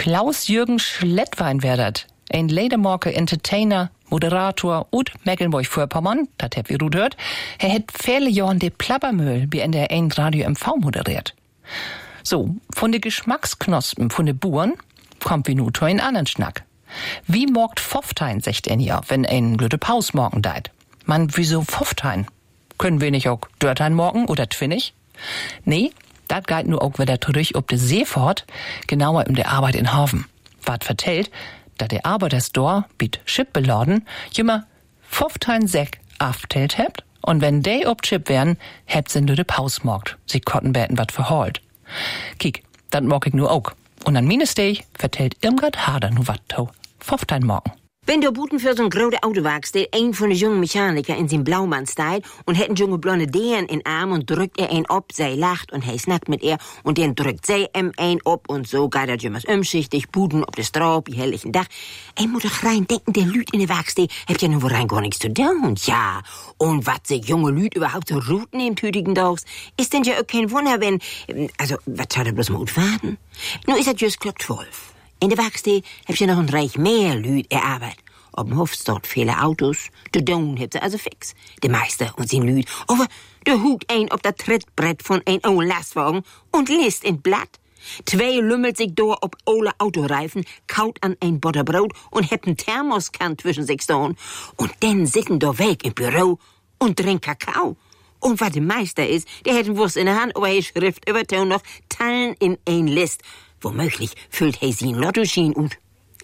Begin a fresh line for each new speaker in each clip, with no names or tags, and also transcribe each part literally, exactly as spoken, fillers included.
Klaus-Jürgen Schlettwein werdert. Ein Ledermarke Entertainer, Moderator und Mecklenburg-Vorpommern, das habt ihr gut gehört. Er hat viele Jahre de Plappermühl bei N D R eins Radio M V moderiert. So, von de Geschmacksknospen von de Buren kommt wie nu zu ein anderen Schnack. Wie morgt Pfofftein, sagt ein ja, wenn ein blöde Paus morgen deit? Man, wieso Pfofftein? Können wir nicht auch Dörtein morgen oder Twinnig? Nee, dat geht nur auch wieder zurück ob de Seefahrt, genauer in der Arbeit in Hafen. Wat vertellt, da der Arbeiterstor bit Chip beladen, jümmer Pfofftein Säck aftelt hebt, und wenn de ob Chip wären, hebt sind de Paus morgt. Sie kotten beten wat verholt. Kiek, dat mog ich nur auch. Und an mine Steg vertellt Irmgard Harder nu wat to. Pfofftein morgen.
Wenn der Buten für so'n grote Autowerkstatt ein von den jungen Mechaniker in sin Blaumann-Style und hätten junge blonde Deren in Arm und drückt er ein ob, sei lacht und hei snackt mit er und den drückt sei em ein ob und so geht er jümmers umschichtig, Buden ob de Straub, die herrlichen Dach. Ein muss doch rein denken, der Lüd in der Werkstatt habt ja nur rein gar nichts zu tun, ja. Und wat sich junge Lüd überhaupt so ruten im tütigen Dogs, ist denn ja auch kein Wunder, wenn, also, wat soll er bloß mal gut warten? Nun ist er just klock zwölf. In der Werkstatt habt ihr noch ein Reich mehr Lüd erarbeitet. Ob dem Hof dort viele Autos, de Down habt ihr also fix. De Meister und sin Lüd. Aber de hugt ein auf das Trittbrett von ein ollen Lastwagen und liest in Blatt. Zwei lümmelt sich do ob ole Autoreifen, kaut an ein Butterbrot und hebt n Thermoskan zwischen sich stehen. Und dann sitten do weg im Büro und trinkt Kakao. Und was der Meister ist, der hätt n Wurst in der Hand, aber die Schrift übertön noch Teilen in ein List. Womöglich füllt he sin Lottoschien ut.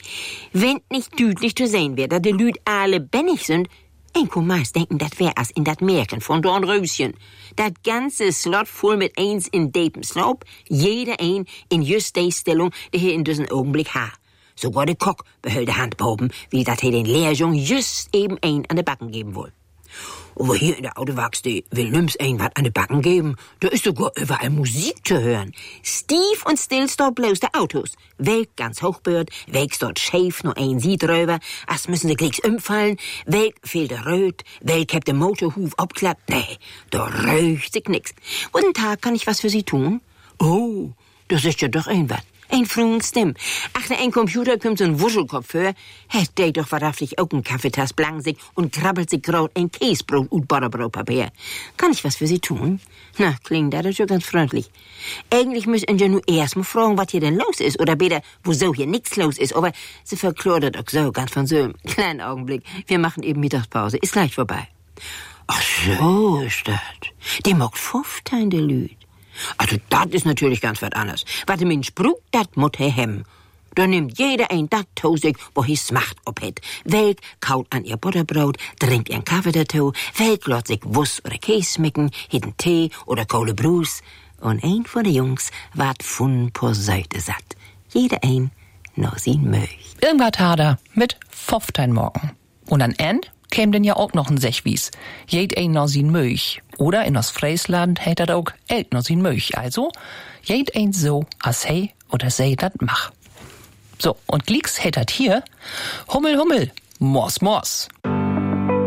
Wenn nicht deutlich zu sehen wird, dass die Lüd alle bennig sind, ein kann meist denken, das wär as in dat Märchen von Dornröschen. Dat ganze Slot voll mit eins in depen Slope, jeder ein in just die Stellung, die hier in diesen Augenblick ha. Sogar der Kock behält die Hand boben, wie dat he den Lehrjung just eben ein an de Backen geben woll. Aber hier in der Autowerkstatt will nimm's ein wat an de Backen geben. Da ist sogar überall Musik zu hören. Stief und still dort bloß de Autos. Welk ganz hochbürd, welk dort schäf nur ein Sied drüber, as müssen de Klicks umfallen, welk fehlt der Röt, welk hebt de Motorhuf abklappt. Nee, da röcht sich nix. Guten Tag, kann ich was für Sie tun? Oh, das ist ja doch ein wat. Ein frühen Stimm. Achter ein Computer kommt so ein Wuschelkopf für. Hätt der doch wahrhaftig auch ein Kaffeetass blank sich und krabbelt sich grad ein Käsebrot und Butterbrotpapier. Kann ich was für Sie tun? Na, klingt das schon ganz freundlich. Eigentlich müssen Sie nur erst mal fragen, was hier denn los ist. Oder besser, wo so hier nichts los ist. Aber sie verklordert auch so ganz von so einem kleinen Augenblick. Wir machen eben Mittagspause. Ist gleich vorbei. Ach so ist das. Die mag Pfofftein, der Lüd. Also, das ist natürlich ganz was anderes. Was im Spruch, dat mut he hem. Da nimmt jeder ein dat Tosig, wo his Macht obhet. Welk kaut an ihr Butterbrot, trinkt ihren Kaffee dazu, welk lot sich Wuss oder Käse schmecken, hitten Tee oder Kohle Brus. Und ein von den Jungs ward von Poseite satt. Jeder ein noch sin Möch.
Irmgard Harder mit Pfofftein morgen. Und an End käm denn ja auch noch ein Sechwies. Jed ein noch sin Möch. Oder in Ostfriesland hätt er auch Eld noch sin Möch. Also, jed ein so, as he oder sei dat mach. So, und Glicks hätt hier Hummel, Hummel, Mors, Mors.